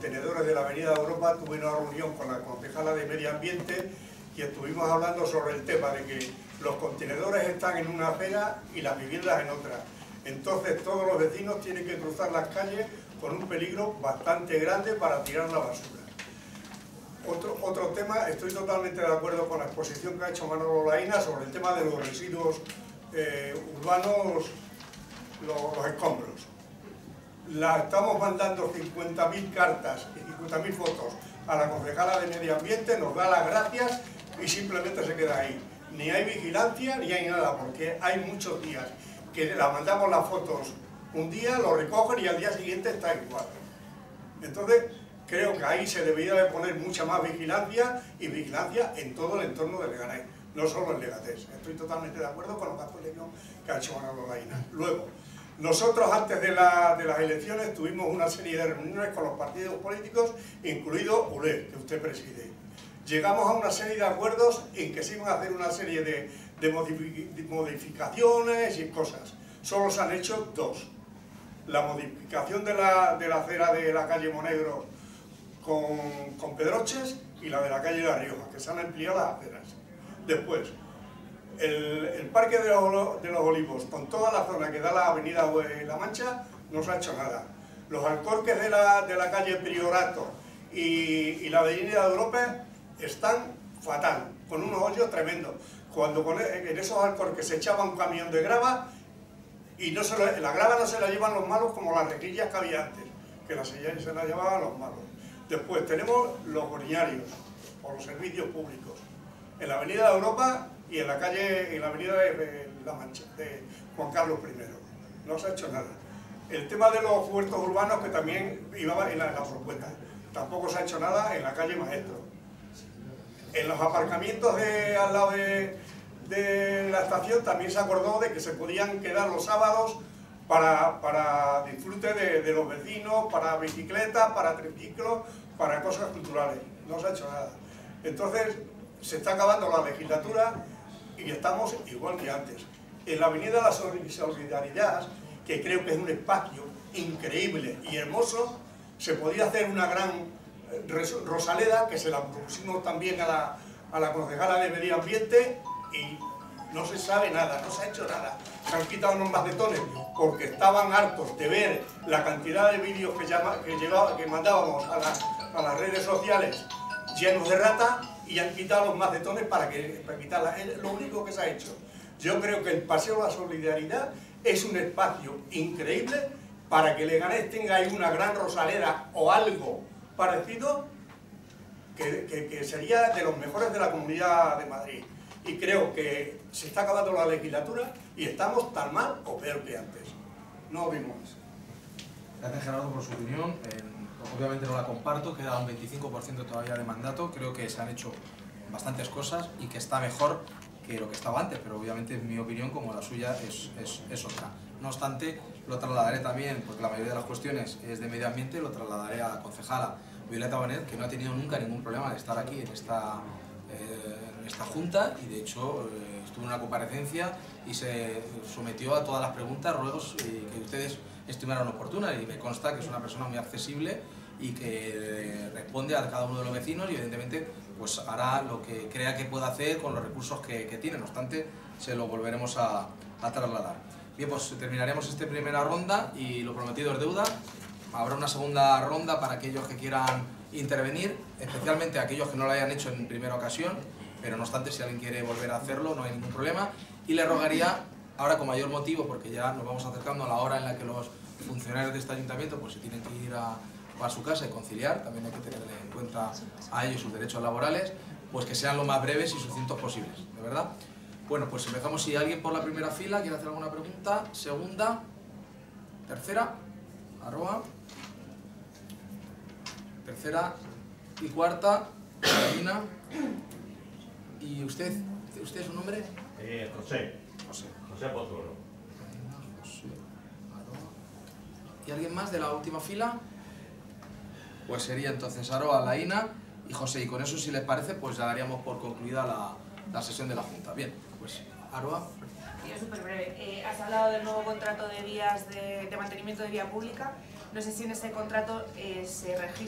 contenedores de la Avenida Europa tuve una reunión con la concejala de Medio Ambiente y estuvimos hablando sobre el tema de que los contenedores están en una acera y las viviendas en otra. Entonces todos los vecinos tienen que cruzar las calles con un peligro bastante grande para tirar la basura. Otro tema, estoy totalmente de acuerdo con la exposición que ha hecho Manolo Laína sobre el tema de los residuos urbanos, los escombros. Estamos mandando 50.000 cartas y 50.000 fotos a la concejala de Medio Ambiente, nos da las gracias y simplemente se queda ahí. Ni hay vigilancia ni hay nada, porque hay muchos días que la mandamos las fotos un día, lo recogen y al día siguiente está igual. Entonces, creo que ahí se debería de poner mucha más vigilancia y vigilancia en todo el entorno de Leganés, no solo en Leganés. Estoy totalmente de acuerdo con la exposición que ha hecho Manolo Laína. Luego, nosotros antes de las elecciones tuvimos una serie de reuniones con los partidos políticos, incluido ULE, que usted preside. Llegamos a una serie de acuerdos en que se iban a hacer una serie de modificaciones y cosas. Solo se han hecho dos. La modificación de la acera de la calle Monegro con Pedroches y la de la calle La Rioja, que se han ampliado las aceras. Después, el Parque de los Olivos, con toda la zona que da la avenida La Mancha, no se ha hecho nada. Los alcorques de la calle Priorato y la avenida de Europa están fatal, con unos hoyos tremendos. Cuando en esos alcorques se echaba un camión de grava y la grava no se la llevan los malos como las rejillas que había antes, que se la llevaban los malos. Después tenemos los oriñarios, o los servicios públicos, en la avenida de Europa y en la avenida de La Mancha, de Juan Carlos I. No se ha hecho nada. El tema de los huertos urbanos, que también iba en la propuesta, tampoco se ha hecho nada en la calle Maestro. En los aparcamientos al lado de la estación también se acordó de que se podían quedar los sábados para disfrute de los vecinos, para bicicletas, para triciclos, para cosas culturales. No se ha hecho nada. Entonces, se está acabando la legislatura y estamos igual que antes. En la avenida de la Solidaridad, que creo que es un espacio increíble y hermoso, se podía hacer una gran Rosaleda, que se la propusimos también a la concejala de Medio Ambiente y no se sabe nada, no se ha hecho nada. Se han quitado unos macetones porque estaban hartos de ver la cantidad de vídeos que mandábamos a las redes sociales llenos de rata y han quitado los macetones para quitarlas. Es lo único que se ha hecho. Yo creo que el Paseo de la Solidaridad es un espacio increíble para que Leganés tenga ahí una gran Rosaleda o algo parecido, que sería de los mejores de la Comunidad de Madrid. Y creo que se está acabando la legislatura y estamos tan mal o peor que antes. No vimos eso. Gracias, Gerardo, por su opinión. Obviamente no la comparto, queda un 25% todavía de mandato. Creo que se han hecho bastantes cosas y que está mejor que lo que estaba antes, pero obviamente mi opinión, como la suya, es otra. No obstante, lo trasladaré también, porque la mayoría de las cuestiones es de medio ambiente, lo trasladaré a la concejala Violeta Bonet, que no ha tenido nunca ningún problema de estar aquí en esta junta, y de hecho estuvo en una comparecencia y se sometió a todas las preguntas, ruegos que ustedes estimaron oportunas, y me consta que es una persona muy accesible y que responde a cada uno de los vecinos y evidentemente pues hará lo que crea que pueda hacer con los recursos que tiene. No obstante, se lo volveremos a trasladar. Bien, pues terminaremos esta primera ronda y lo prometido es deuda. Habrá una segunda ronda para aquellos que quieran intervenir, especialmente aquellos que no lo hayan hecho en primera ocasión, pero no obstante, si alguien quiere volver a hacerlo, no hay ningún problema. Y le rogaría, ahora con mayor motivo, porque ya nos vamos acercando a la hora en la que los funcionarios de este ayuntamiento pues se tienen que ir a su casa y conciliar, también hay que tener en cuenta a ellos sus derechos laborales, pues que sean lo más breves y sucintos posibles, ¿de verdad? Bueno, pues empezamos. Si alguien por la primera fila quiere hacer alguna pregunta, segunda, tercera, arroba, tercera y cuarta, Carolina. ¿Y usted su nombre? José. José. José Pozuelo. José, arroba. ¿Y alguien más de la última fila? Pues sería entonces Aroa, Laína y José. Y con eso, si les parece, pues ya daríamos por concluida la sesión de la Junta. Bien, pues Aroa. Sí, es súper breve. Has hablado del nuevo contrato de vías de mantenimiento de vía pública. No sé si en ese contrato se registra